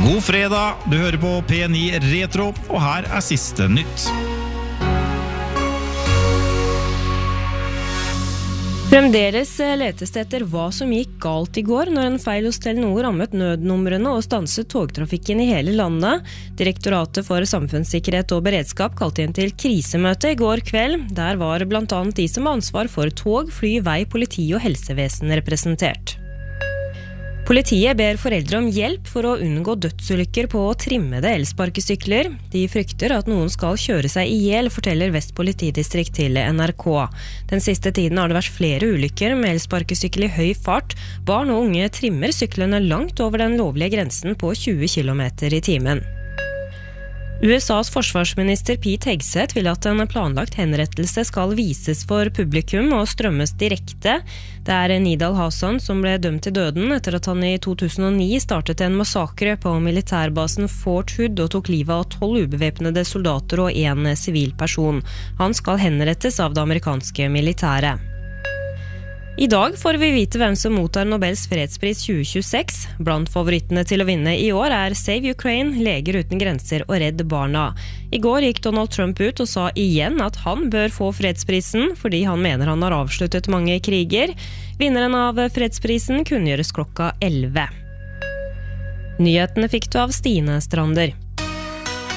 God fredag, du hører på P9 Retro, og her siste nytt. Fremdeles letes det etter hva som gikk galt i går når en feil hos Telenor rammet nødnumrene og stanset togtrafikken i hele landet. Direktoratet for samfunnssikkerhet og beredskap kalte inn til krisemøte i går kveld. Der var blant annet de som har ansvar for tog, fly, vei, politi og helsevesen representert. Politiet ber foreldre om hjelp for å unngå dødsulykker på trimmede elsparkesykler. De frykter at noen skal kjøre seg ihjel, forteller Vest politidistrikt til NRK. Den siste tiden har det vært flere ulykker med elsparkesykkel i høy fart. Barn og unge trimmer syklene langt over den lovlige grensen på 20 km i timen. USAs forsvarsminister Pete Hegseth vil at en planlagt henrettelse skal vises for publikum og strømmes direkte. Det Nidal Hasan som ble dømt til døden etter at han i 2009 startet en massakre på militærbasen Fort Hood og tok livet av 12 ubevæpnede soldater og en sivil person. Han skal henrettes av det amerikanske militæret. I dag får vi vite hvem som mottar Nobels fredspris 2026. Blant favorittene til å vinne i år Save Ukraine, Leger uten grenser og Redd Barna. I går gikk Donald Trump ut og sa igjen at han bør få fredsprisen, fordi han mener han har avsluttet mange kriger. Vinneren av fredsprisen kunngjøres klokka 11. Nyhetene fikk du av Stine Strander.